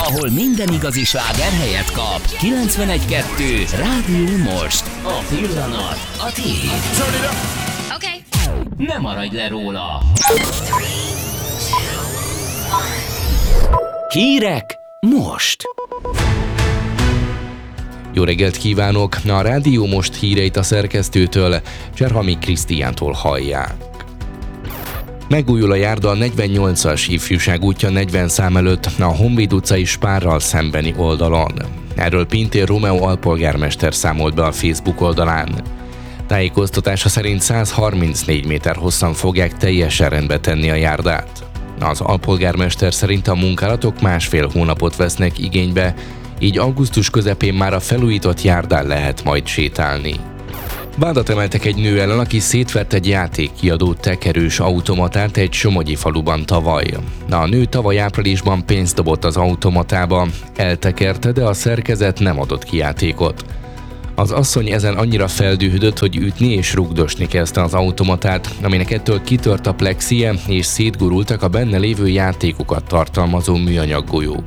ahol minden igazi sláger helyet kap. 91.2 Rádió Most. A pillanat a tiéd. Okay. Ne maradj le róla. Hírek most. Jó reggelt kívánok! A Rádió Most híreit a szerkesztőtől, Cserhami Krisztiántól hallják. Megújul a járda a 48-as ifjúság útja 40 szám előtt a Honvéd utcai Spárral szembeni oldalon. Erről Pintér Rómeó alpolgármester számolt be a Facebook oldalán. Tájékoztatása szerint 134 méter hosszan fogják teljesen rendbe tenni a járdát. Az alpolgármester szerint a munkálatok 1,5 hónapot vesznek igénybe, így augusztus közepén már a felújított járdán lehet majd sétálni. Vádat emeltek egy nő ellen, aki szétvert egy játékkiadó tekerős automatát egy somogyi faluban tavaly. A nő tavaly áprilisban pénzt dobott az automatába, eltekerte, de a szerkezet nem adott ki játékot. Az asszony ezen annyira feldühödött, hogy ütni és rugdosni kezdte az automatát, aminek ettől kitört a plexie és szétgurultak a benne lévő játékokat tartalmazó műanyag golyók.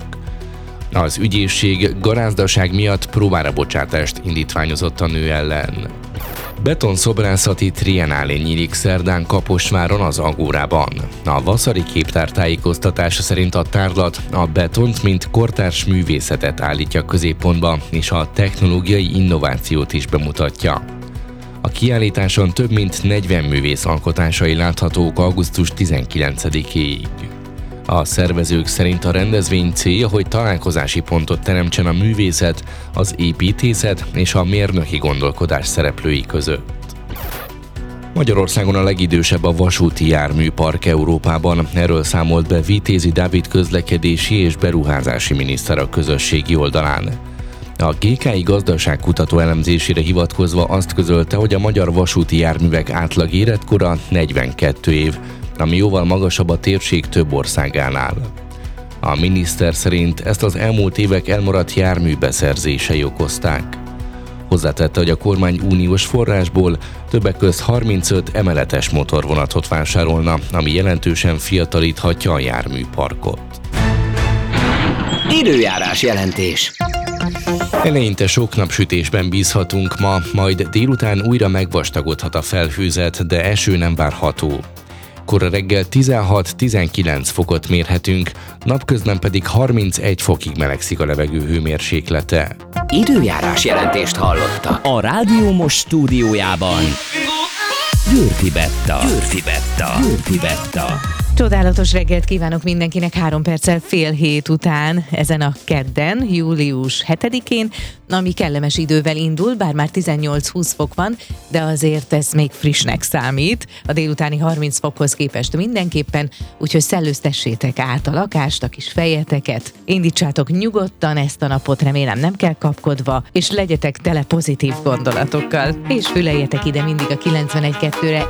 Az ügyészség garázdaság miatt próbára bocsátást indítványozott a nő ellen. Betonszobrászi triennálé nyílik szerdán Kaposváron az Agórában. A Vaszari Képtár tájékoztatása szerint a tárlat a betont, mint kortárs művészetet állítja középpontba, és a technológiai innovációt is bemutatja. A kiállításon több mint 40 művész alkotásai láthatók augusztus 19-éig. A szervezők szerint a rendezvény célja, hogy találkozási pontot teremtsen a művészet, az építészet és a mérnöki gondolkodás szereplői között. Magyarországon a legidősebb a vasúti járműpark Európában, erről számolt be Vitézi Dávid közlekedési és beruházási miniszter a közösségi oldalán. A GKI gazdaságkutató elemzésére hivatkozva azt közölte, hogy a magyar vasúti járművek átlag életkora 42 év, ami jóval magasabb a térség több országánál. A miniszter szerint ezt az elmúlt évek elmaradt járműbeszerzései okozták. Hozzátette, hogy a kormány uniós forrásból többek közt 35 emeletes motorvonatot vásárolna, ami jelentősen fiatalíthatja a járműparkot. Időjárás jelentés. Eleinte sok napsütésben bízhatunk ma, majd délután újra megvastagodhat a felhőzet, de eső nem várható. Kora reggel 16-19 fokot mérhetünk, napközben pedig 31 fokig melegszik a levegő hőmérséklete. Időjárás jelentést hallotta a Rádió Most stúdiójában. Györfi Betta. Csodálatos reggelt kívánok mindenkinek 3 perccel fél hét után, ezen a kedden, július 7-én, ami kellemes idővel indul, bár már 18-20 fok van, de azért ez még frissnek számít, a délutáni 30 fokhoz képest mindenképpen, úgyhogy szellőztessétek át a lakást, a kis fejeteket, indítsátok nyugodtan ezt a napot, remélem nem kell kapkodva, és legyetek tele pozitív gondolatokkal, és füleljetek ide mindig a 91.2-re,